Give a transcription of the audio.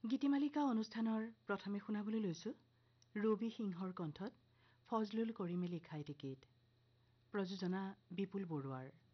গীতিমালিকা অনুষ্ঠানৰ প্ৰথমে শুনাবলৈ লৈছো ৰবি সিংহৰ কণ্ঠত ফজলুল কৰিমে লিখা এটি গীত প্ৰযোজনা বিপুল বৰুৱাৰ।